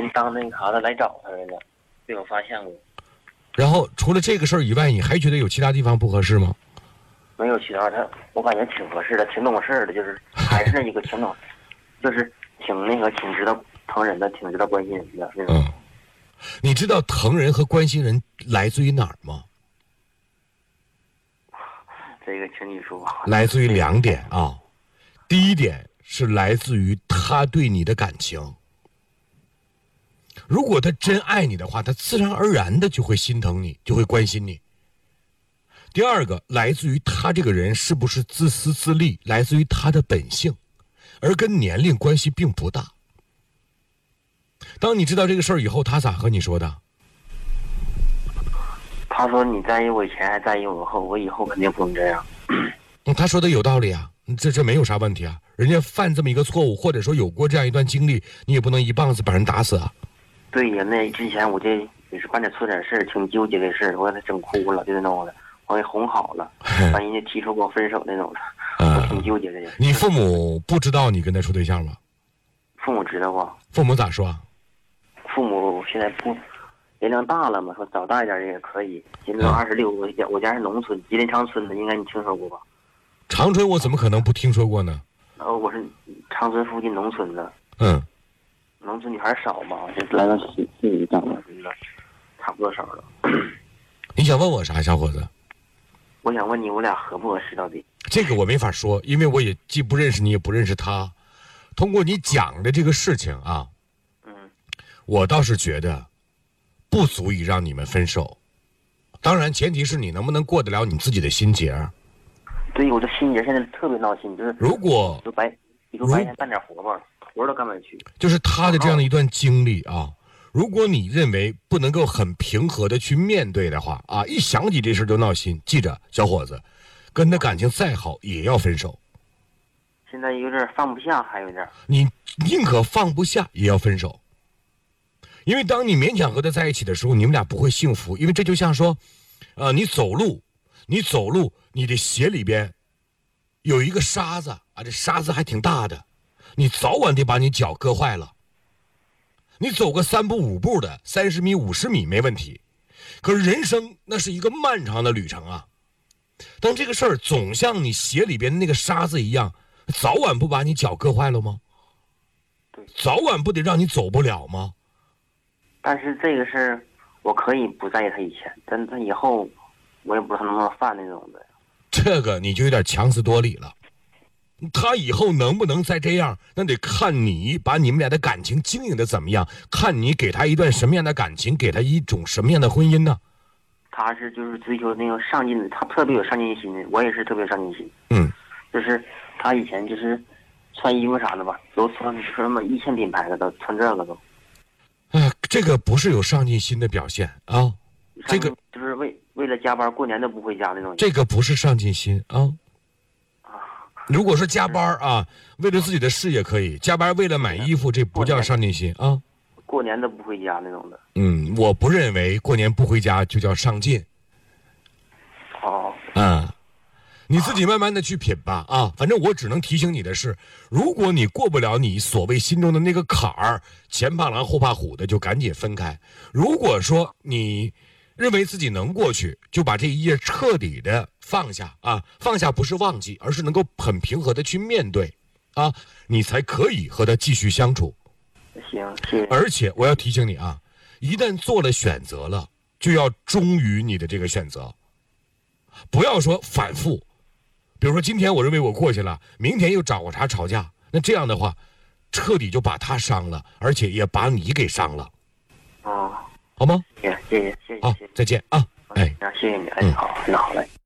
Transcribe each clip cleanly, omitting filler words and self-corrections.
人当那个啥的来找他来了，被我发现过。 然后除了这个事儿以外，你还觉得有其他地方不合适吗？ 没有其他的，我感觉挺合适的，挺懂事儿的，就是还是那一个挺懂，就是挺知道疼人的，挺知道关心人的那种。 你知道疼人和关心人来自于哪儿吗？ 这个请你说。 来自于2点啊。第一点是来自于他对你的感情。如果他真爱你的话，他自然而然的就会心疼你，就会关心你。第二个来自于他这个人是不是自私自利，来自于他的本性，而跟年龄关系并不大。当你知道这个事儿以后，他咋和你说的？ 他说你在意我以前，还在意我后，我以后肯定不能这样。 他说的有道理啊，这没有啥问题啊。人家犯这么一个错误，或者说有过这样一段经历，你也不能一棒子把人打死啊。 对呀，那之前我这也是办点出点事儿，挺纠结的事儿，我给他整哭了，就那种的，我给哄好了，完人家提出跟我分手那种的，我挺纠结的。 你父母不知道你跟他处对象吗？ 父母知道不？ 父母咋说？ 父母现在不年龄大了嘛，说找大一点的也可以。今年26，我家是农村，吉林长春的，应该你听说过吧？ 长春我怎么可能不听说过呢？ 我是长春附近农村的。农村女孩少嘛，就来到这里长了，真的差不多少了。 你想问我啥，小伙子？ 我想问你，我俩合不合适到底？ 这个我没法说，因为我也既不认识你，也不认识他。通过你讲的这个事情啊，我倒是觉得不足以让你们分手。当然，前提是你能不能过得了你自己的心结。 对，我这心结现在特别闹心，就是如果你说白天干点活吧，活都干不去。 就是他的这样的一段经历啊，如果你认为不能够很平和的去面对的话啊，一想起这事就闹心。记着，小伙子，跟他感情再好也要分手。 现在有点放不下，还有点。 你宁可放不下也要分手，因为当你勉强和他在一起的时候，你们俩不会幸福。因为这就像说，你走路，你的鞋里边有一个沙子啊，这沙子还挺大的，你早晚得把你脚割坏了。你走个3步5步的，30米50米没问题，可是人生那是一个漫长的旅程啊。当这个事儿总像你鞋里边那个沙子一样，早晚不把你脚割坏了吗？ 对， 早晚不得让你走不了吗？ 但是这个事儿，我可以不在意他以前，但他以后，我也不知道他能不能犯那种的。 这个你就有点强词夺理了。他以后能不能再这样，那得看你把你们俩的感情经营的怎么样，看你给他一段什么样的感情，给他一种什么样的婚姻呢？ 他是就是追求那种上进的，他特别有上进心的，我也是特别有上进心。就是他以前就是穿衣服啥的吧，都穿什么1000品牌的，都穿这个都。 这个不是有上进心的表现啊，这个就是为了加班，过年都不回家那种。 这个不是上进心啊。如果说加班啊，为了自己的事业可以加班，为了买衣服，这不叫上进心啊。 过年都不回家那种的。 我不认为过年不回家就叫上进。你自己慢慢的去品吧啊！反正我只能提醒你的是，如果你过不了你所谓心中的那个坎儿，前怕狼后怕虎的，就赶紧分开。如果说你认为自己能过去，就把这一页彻底的放下啊！放下不是忘记，而是能够很平和的去面对啊，你才可以和他继续相处。 行，谢谢。 而且我要提醒你啊，一旦做了选择了，就要忠于你的这个选择，不要说反复。比如说今天我认为我过去了，明天又找我茬吵架，那这样的话彻底就把他伤了，而且也把你给伤了。好吗？ 谢谢。 好，再见啊！ 谢谢你，好，那好嘞。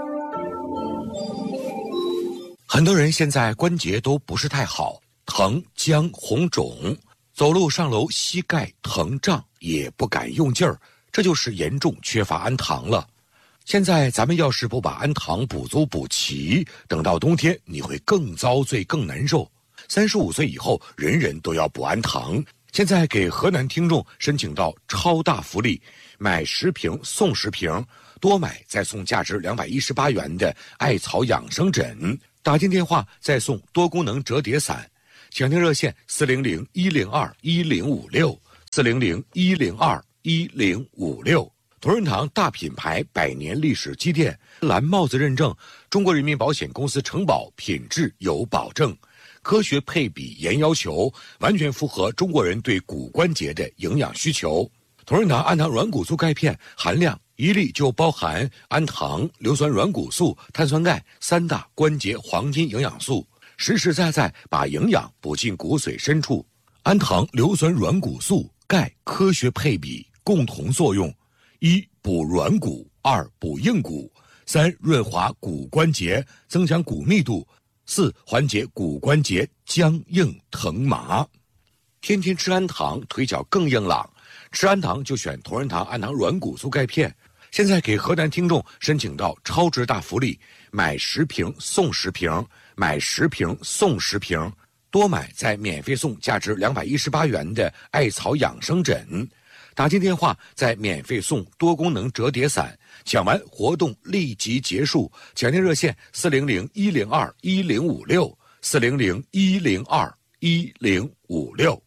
很多人现在关节都不是太好，疼、僵、红肿，走路上楼膝盖疼胀，也不敢用劲儿，这就是严重缺乏氨糖了。现在咱们要是不把氨糖补足补齐，等到冬天你会更遭罪更难受。35岁以后人人都要补氨糖，现在给河南听众申请到超大福利，买10瓶送10瓶，多买再送价值218元的艾草养生枕，打进电话再送多功能折叠伞。抢听热线400-102-1056。 400-102-1056。同仁堂大品牌100年历史积淀，蓝帽子认证，中国人民保险公司承保，品质有保证，科学配比严要求，完全符合中国人对骨关节的营养需求。同仁堂安糖软骨素钙片含量1粒就包含氨糖、硫酸软骨素、碳酸钙3大关节黄金营养素，实实在在把营养补进骨髓深处。氨糖、硫酸软骨素、钙科学配比，共同作用：1补软骨，2补硬骨，3润滑骨关节，增强骨密度，4缓解骨关节僵硬疼麻。天天吃氨糖，腿脚更硬朗。吃氨糖就选同仁堂氨糖软骨素钙片。现在给河南听众申请到超值大福利，买10瓶送10瓶，买10瓶送10瓶，多买再免费送价值218元的艾草养生枕。打进电话再免费送多功能折叠伞，抢完活动立即结束。抢订热线400-102-1056，400-102-1056。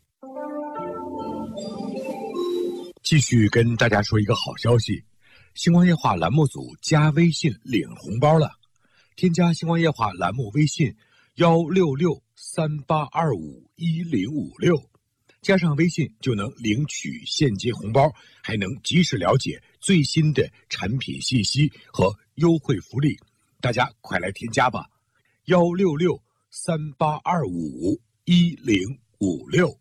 继续跟大家说一个好消息，星光夜话栏目组加微信领红包了。添加星光夜话栏目微信16638251056，加上微信就能领取现金红包，还能及时了解最新的产品信息和优惠福利。大家快来添加吧，16638251056。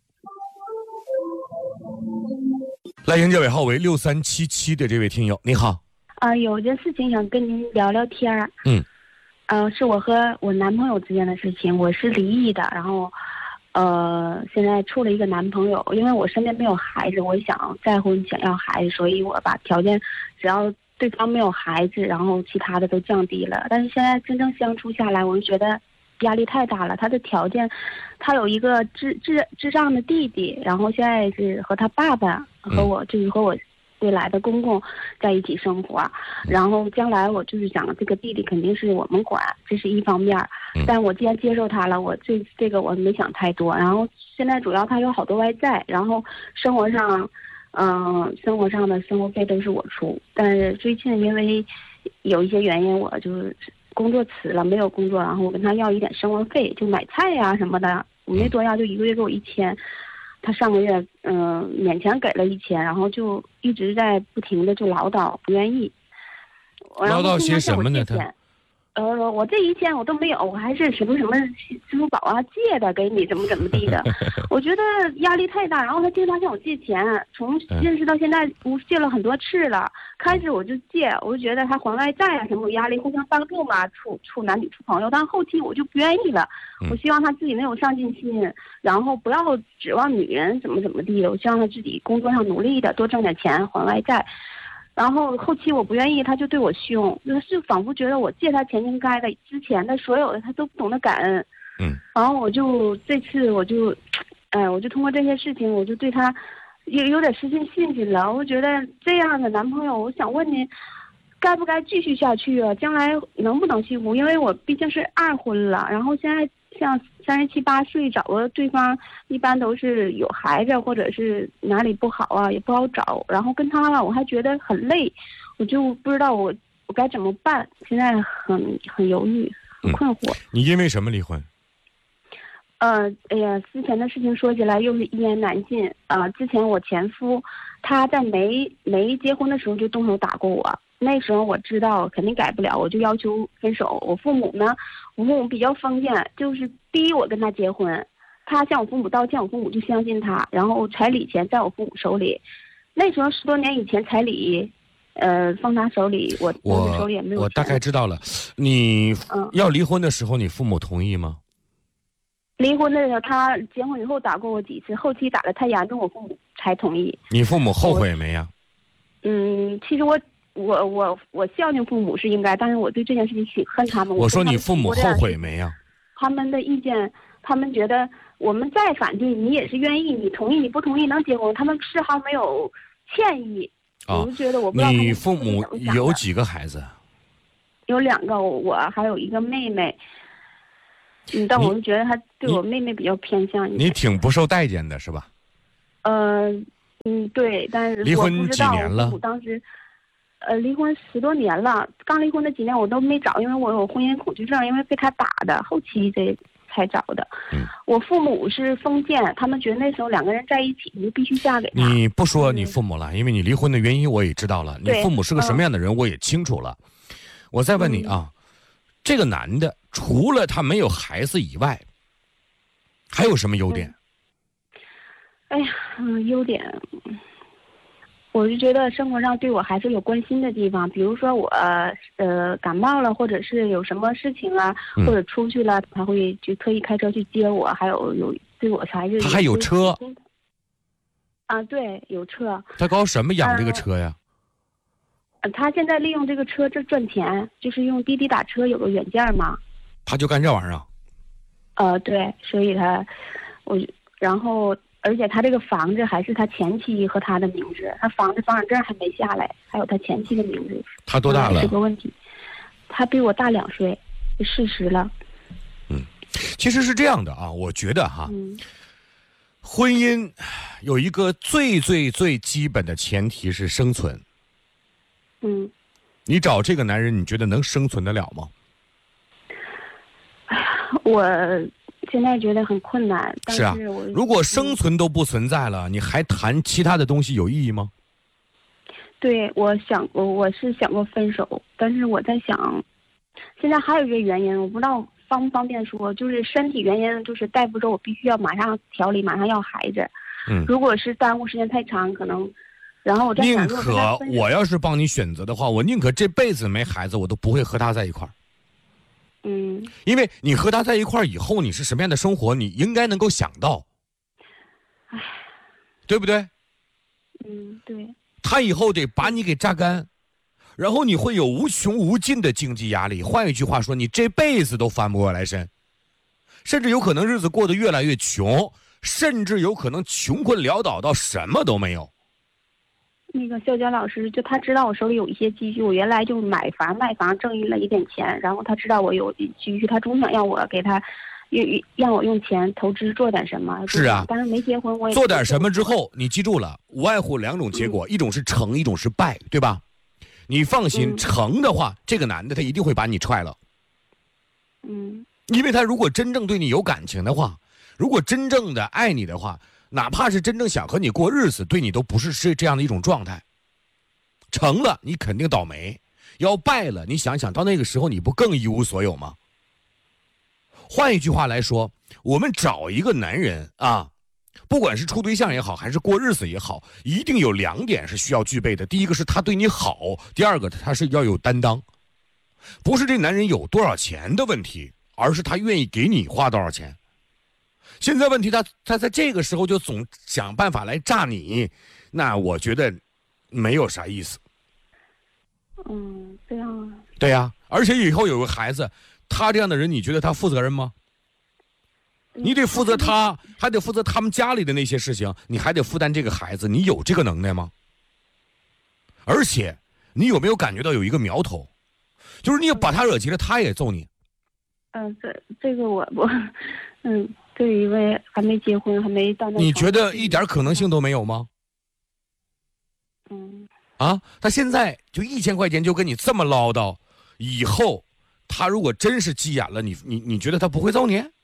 来迎接尾号为6377的这位听友，你好。 有件事情想跟您聊聊天儿。是我和我男朋友之间的事情。我是离异的，然后现在处了一个男朋友。因为我身边没有孩子，我想再婚，想要孩子，所以我把条件只要对方没有孩子，然后其他的都降低了。但是现在真正相处下来，我就觉得压力太大了。他的条件，他有一个智障的弟弟，然后现在是和他爸爸和我未来的公公在一起生活，然后将来我就是想这个弟弟肯定是我们管，这是一方面。但我既然接受他了，我这个我没想太多。然后现在主要他有好多外债，然后生活上的生活费都是我出。但是最近因为有一些原因，我就是工作辞了，没有工作，然后我跟他要一点生活费，就买菜呀什么的，我没多要，就1个月给我1000。他上个月勉强给了1000，然后就一直在不停的就唠叨，不愿意。 唠叨些什么呢？他我这1000我都没有，我还是什么支付宝啊借的给你，怎么地的。我觉得压力太大，然后他经常向我借钱，从认识到现在不借了很多次了。开始我就借，我就觉得他还外债啊什么有压力，互相帮助嘛，处男女处朋友。但后期我就不愿意了，我希望他自己能有上进心，然后不要指望女人怎么地的。我希望他自己工作上努力的，多挣点钱还外债。然后后期我不愿意，他就对我凶，就是仿佛觉得我借他钱应该的，之前的所有的他都不懂得感恩。然后这次我就通过这些事情，我就对他有点失去信心了。我觉得这样的男朋友，我想问您，该不该继续下去啊？将来能不能幸福？因为我毕竟是2婚了，然后现在像37、8岁找个对方，一般都是有孩子或者是哪里不好啊，也不好找。然后跟他吧，我还觉得很累，我就不知道我该怎么办。现在很犹豫，很困惑。 你因为什么离婚？ 之前的事情说起来又是一言难尽。之前我前夫他在没结婚的时候就动手打过我，那时候我知道肯定改不了，我就要求分手。我父母比较封建，就是逼我跟他结婚。他向我父母道歉，我父母就相信他，然后彩礼钱在我父母手里。那时候10多年以前，彩礼放他手里，我手里也没有。 我大概知道了。你要离婚的时候，你父母同意吗？ 离婚的时候，他结婚以后打过我几次，后期打得太严重，我父母才同意。 你父母后悔没呀？ 其实我孝敬父母是应该，但是我对这件事情挺恨他们。 我说你父母后悔没呀？ 他们的意见，他们觉得我们再反对，你也是愿意，你同意你不同意能结婚，他们丝毫没有歉意。我就觉得我不知道他们你父母有几个孩子？ 有2个，我还有一个妹妹。但我就觉得他对我妹妹比较偏向一点。 你挺不受待见的是吧？ 对，但是离婚我不知道几年了？ 我当时，离婚10多年了。刚离婚的几年我都没找，因为我有婚姻恐惧症，因为被他打的，后期才找的。我父母是封建，他们觉得那时候2个人在一起，你就必须嫁给他。 你不说你父母了，因为你离婚的原因我也知道了，你父母是个什么样的人我也清楚了。我再问你啊，这个男的除了他没有孩子以外，还有什么优点？ 哎呀，优点，我就觉得生活上对我还是有关心的地方，比如说我感冒了，或者是有什么事情啊，或者出去了，他会就特意开车去接我，还有对我还是他还有车啊，对，有车。 他搞什么养这个车呀？ 他现在利用这个车赚钱，就是用滴滴打车有个软件嘛。 他就干这玩意儿啊？ 对，所以然后。而且他这个房子还是他前妻和他的名字，他房产证还没下来，还有他前妻的名字。 他多大了？ 这个问题，他比我大2岁，是事实了。 其实是这样的啊，我觉得婚姻有一个最最最基本的前提是生存。你找这个男人，你觉得能生存得了吗？ 我现在觉得很困难，但是如果生存都不存在了，你还谈其他的东西有意义吗？ 对，我是想过分手，但是我在想，现在还有一个原因，我不知道方不方便说，就是身体原因，就是大夫说我必须要马上调理，马上要孩子。如果是耽误时间太长，可能，然后我在想， 宁可我要是帮你选择的话，我宁可这辈子没孩子，我都不会和他在一块儿。因为你和他在一块儿以后，你是什么样的生活，你应该能够想到，对不对？ 对。 他以后得把你给榨干，然后你会有无穷无尽的经济压力。换一句话说，你这辈子都翻不过来身，甚至有可能日子过得越来越穷，甚至有可能穷困潦倒到什么都没有。 那个肖佳老师，就他知道我手里有一些积蓄，我原来就卖房挣了一点钱，然后他知道我有积蓄，他总想要我给他，让我用钱投资做点什么。 是啊， 但是没结婚我也做点什么之后，你记住了，无外乎2种结果，一种是成，一种是败，对吧？你放心，成的话，这个男的他一定会把你踹了。因为他如果真正对你有感情的话，如果真正的爱你的话，哪怕是真正想和你过日子，对你都不是这样的一种状态。成了，你肯定倒霉；要败了，你想想到那个时候，你不更一无所有吗？换一句话来说，我们找一个男人啊，不管是处对象也好，还是过日子也好，一定有2点是需要具备的。第一个是他对你好，第二个他是要有担当。不是这男人有多少钱的问题，而是他愿意给你花多少钱。现在问题他在这个时候就总想办法来炸你，那我觉得没有啥意思。 这样啊。 对呀，而且以后有个孩子，他这样的人，你觉得他负责任吗？你得负责他，还得负责他们家里的那些事情，你还得负担这个孩子，你有这个能耐吗？而且你有没有感觉到有一个苗头，就是你把他惹急了，他也揍你。 这个我对于一位还没结婚还没到那， 你觉得一点可能性都没有吗？他现在就1000块钱就跟你这么唠叨，以后他如果真是急眼了，你觉得他不会揍你？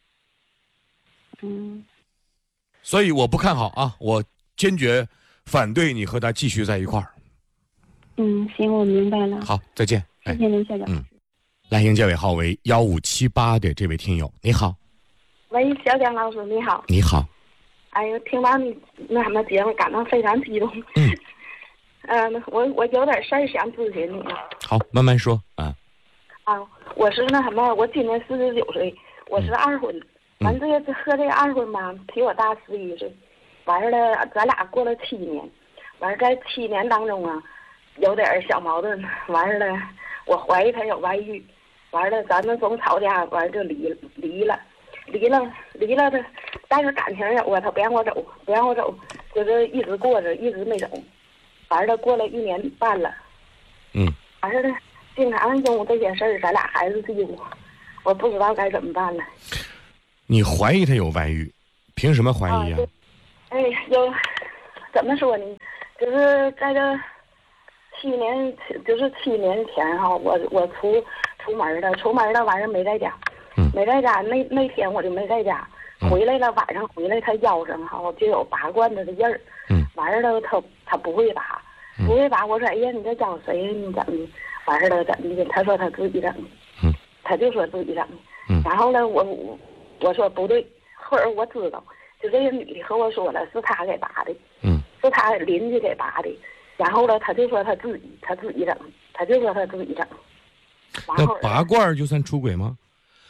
所以我不看好啊，我坚决反对你和他继续在一块儿。 行，我明白了。 好，再见。 谢谢您，校长。 来迎接尾号为1578的这位听友，你好。 喂，小蒋老师，你好。 你好。 哎呦，听到你那什么节目，感到非常激动。我有点事儿想咨询你。 好，慢慢说啊。 我是那什么，我今年49岁，我是二婚。完这个二婚吧，比我大11岁。完了，咱俩过了7年。完了，在7年当中啊，有点小矛盾。完了，我怀疑他有外遇。完了，咱们总吵架，完了就离了的。但是感情有啊，他不让我走，就是一直过着，一直没走。完了，过了1年半了。完了，经常因为这些事儿，咱俩孩子记住，我不知道该怎么办了。 你怀疑他有外遇，凭什么怀疑啊？ 怎么说呢？就是在这7年前哈，我出门了，晚上没在家，没在家那天我就没在家，回来了晚上回来他腰上哈就有拔罐子的印儿，完事了他不会拔，我说哎呀你这找谁你整的，完事了怎么的？他说他自己整的，他就说自己整的，然后呢我说不对，后来我知道，就这个女的和我说了是他给拔的，是他邻居给拔的。然后呢，他就说他自己整，他就说他自己整。 那拔罐就算出轨吗？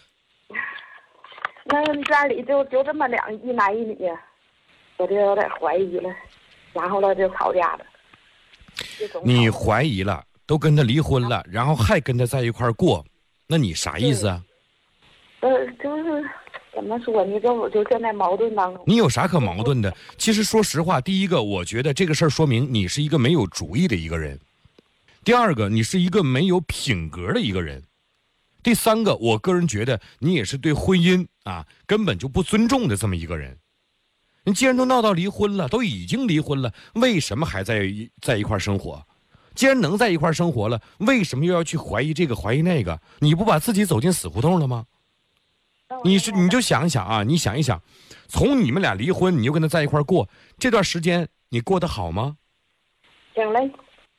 那家里就这么一男一女，我就有点怀疑了，然后呢就吵架了。 你怀疑了，都跟他离婚了，然后还跟他在一块儿过，那你啥意思啊？ 就是怎么说呢？我就现在矛盾当中。 你有啥可矛盾的？其实说实话，第一个，我觉得这个事儿说明你是一个没有主意的一个人；第二个，你是一个没有品格的一个人；第三个，我个人觉得你也是对婚姻根本就不尊重的这么一个人。你既然都闹到离婚了，都已经离婚了，为什么还在一块生活？既然能在一块生活了，为什么又要去怀疑这个怀疑那个？你不把自己走进死胡同了吗？你就想一想啊，你想一想，从你们俩离婚，你就跟他在一块过，这段时间你过得好吗？ 挺累。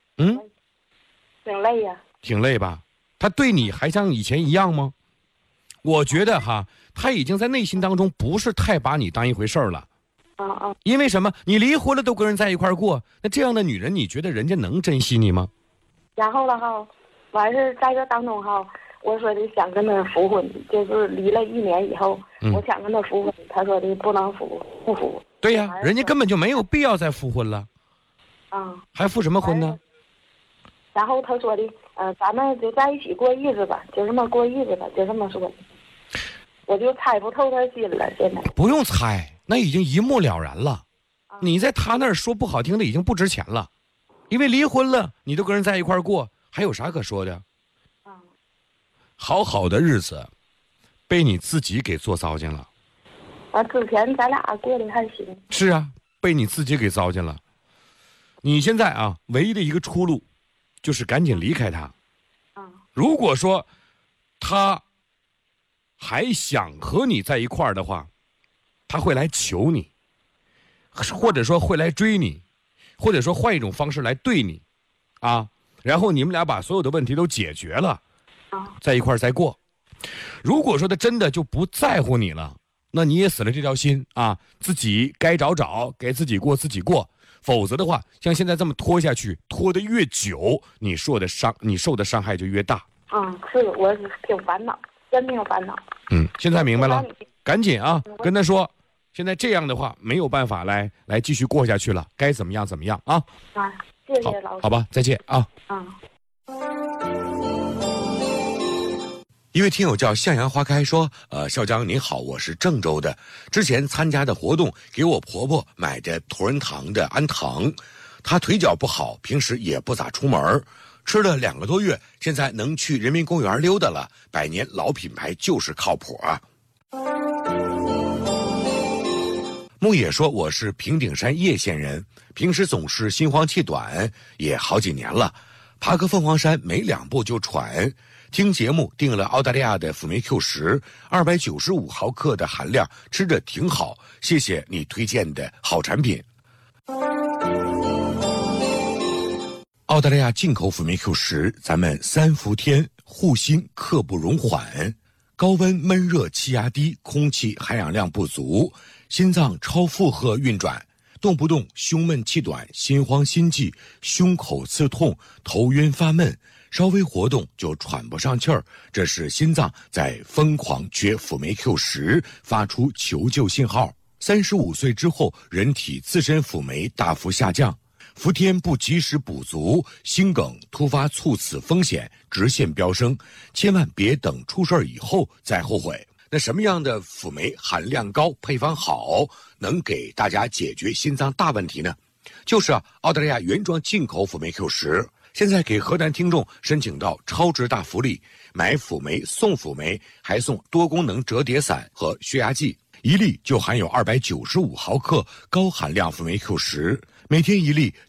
挺累呀。 挺累吧？他对你还像以前一样吗？我觉得他已经在内心当中不是太把你当一回事儿了。因为什么？你离婚了都跟人在一块过，那这样的女人，你觉得人家能珍惜你吗？ 然后了完事在这当中我说的想跟他复婚，就是离了1年以后，我想跟他复婚，他说的不能复，不复。 对呀，人家根本就没有必要再复婚了。还复什么婚呢？ 然后他说的，咱们就在一起过日子吧，就这么过日子吧，就这么说。我就猜不透他心了，现在。 不用猜，那已经一目了然了。你在他那儿说不好听的已经不值钱了，因为离婚了，你都跟人在一块过，还有啥可说的？好好的日子，被你自己给做糟践了。 之前咱俩过得还行。 是啊，被你自己给糟践了。你现在唯一的一个出路，就是赶紧离开他。如果说他还想和你在一块儿的话，他会来求你，或者说会来追你，或者说换一种方式来对你，然后你们俩把所有的问题都解决了。在一块儿再过。如果说他真的就不在乎你了，那你也死了这条心自己该找给自己过自己过，否则的话像现在这么拖下去，拖得越久，你受的伤害就越大。 是我挺烦恼，真挺烦恼。 现在明白了，赶紧跟他说，现在这样的话没有办法来继续过下去了，该怎么样谢谢老师。 好吧，再见一位听友叫向阳花开说，校长你好，我是郑州的，之前参加的活动给我婆婆买的同仁堂的安糖，她腿脚不好，平时也不咋出门，吃了2个多月，现在能去人民公园溜达了，100年老品牌就是靠谱啊。牧野说，我是平顶山叶县人，平时总是心慌气短，也好几年了，爬个凤凰山没2步就喘，听节目订了澳大利亚的辅酶 Q10，295毫克的含量，吃着挺好，谢谢你推荐的好产品。澳大利亚进口辅酶 Q10，咱们3伏天护心刻不容缓，高温闷热气压低，空气含氧量不足，心脏超负荷运转，动不动胸闷气短，心慌心悸，胸口刺痛，头晕发闷，稍微活动就喘不上气儿，这是心脏在疯狂缺辅酶 Q10，发出求救信号。35岁之后，人体自身辅酶大幅下降，伏天不及时补足，心梗突发猝死风险直线飙升，千万别等出事以后再后悔。那什么样的辅酶含量高、配方好，能给大家解决心脏大问题呢？就是澳大利亚原装进口辅酶 Q10。现在给河南听众申请到超值大福利，买辅酶送辅酶，还送多功能折叠伞和血压计，1粒就含有295毫克高含量辅酶 Q10， 每天1粒。